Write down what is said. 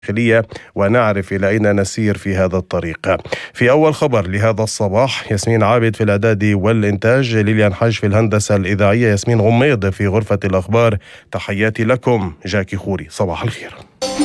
الداخلية ونعرف إلى أين نسير في هذا الطريق. في أول خبر لهذا الصباح، ياسمين عابد في الإعداد والإنتاج، ليليان حج في الهندسة الإذاعية، ياسمين غميض في غرفة الأخبار. تحياتي لكم، جاكي خوري، صباح الخير.